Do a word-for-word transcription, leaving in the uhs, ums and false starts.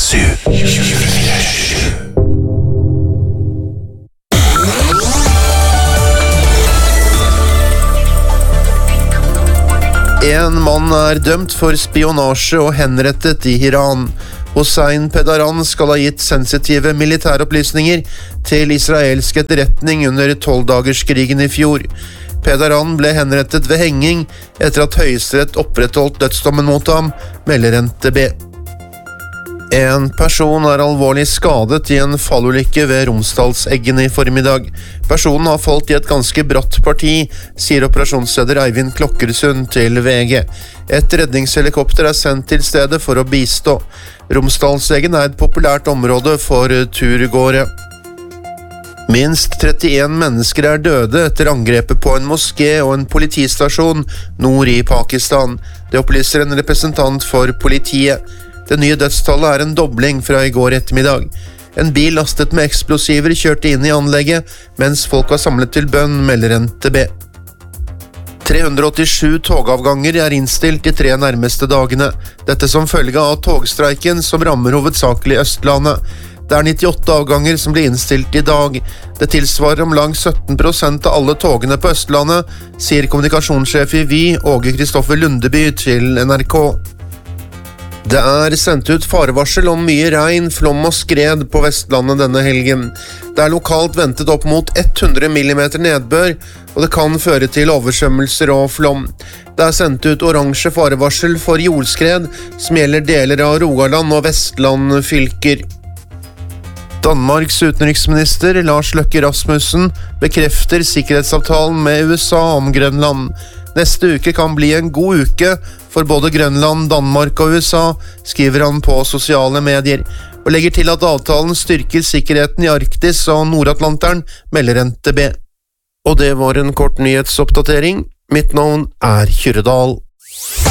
En mann er dømt for spionasje og henrettet i Iran. Hossein Pedaran skal ha gitt sensitive militæropplysninger til israelsk etterretning under tolvdagerskrigen i fjor. Pedaran ble henrettet ved henging etter at Høyesterett opprettholdt dødsdommen mot ham, melder N T B. En person er alvorlig skadet i en fallulykke ved Romsdalseggen i formiddag. Personen har falt i et ganske bratt parti, sier operasjonsleder Eivind Klokkersund til V G. Et redningshelikopter er sendt til stedet for å bistå. Romsdalseggen er et populært område for turgåere. Minst trettien mennesker er døde etter angrepet på en moské og en politistasjon nord i Pakistan. Det opplyser en representant for politiet. Det nye dødstallet er en dobling fra i går ettermiddag. En bil lastet med eksplosiver kjørte inn i anlegget, mens folk var samlet til bønn, melder N T B. tre hundre åttisju togavganger er innstilt de tre nærmeste dagene. Dette som følge av togstreiken som rammer hovedsakelig Østlandet. Det er nittiåtte avganger som blir innstilt i dag. Det tilsvarer om lang sytten prosent av alle togene på Østlandet, sier kommunikasjonssjef i Vy, Åge Kristoffer Lundeby, til N R K. Det er sendt ut farevarsel om mye regn, flom og skred på Vestlandet denne helgen. Det er lokalt ventet opp mot hundre millimeter nedbør, og det kan føre til oversvømmelser og flom. Det er sendt ut oransje farevarsel for jordskred, som gjelder deler av Rogaland og Vestland fylker. Danmarks utenriksminister Lars Løkke Rasmussen bekrefter sikkerhetsavtalen med U S A om Grønland. Neste uke kan bli en god uke for både Grønland, Danmark og U S A, skriver han på sosiale medier, og legger til at avtalen styrker sikkerheten i Arktis og Nordatlanteren, melder N T B. Og det var en kort nyhetsoppdatering. Mitt navn er Kyrre Dahl.